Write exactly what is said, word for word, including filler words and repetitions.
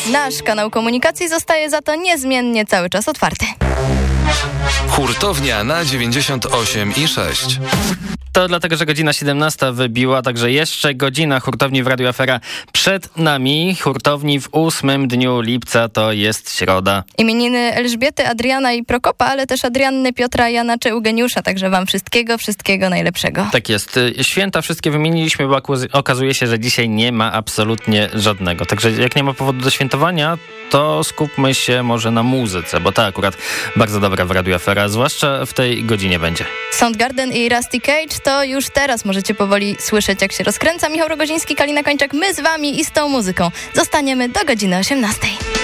Nasz kanał komunikacji zostaje za to niezmiennie cały czas otwarty. Hurtownia na dziewięćdziesiąt osiem i sześć. To dlatego, że godzina siedemnasta wybiła, także jeszcze godzina hurtowni w Radiu Afera przed nami. Hurtowni w ósmym dniu lipca, to jest środa. Imieniny Elżbiety, Adriana i Prokopa, ale też Adrianny, Piotra, Jana czy Eugeniusza, także wam wszystkiego, wszystkiego najlepszego. Tak jest. Święta wszystkie wymieniliśmy, bo okazuje się, że dzisiaj nie ma absolutnie żadnego. Także jak nie ma powodu do świętowania, to skupmy się może na muzyce, bo ta akurat bardzo dobra w Radiu Afera, zwłaszcza w tej godzinie będzie. Soundgarden i Rusty Cage to już teraz możecie powoli słyszeć, jak się rozkręca. Michał Rogoziński, Kalina Kończak, my z wami i z tą muzyką zostaniemy do godziny osiemnastej.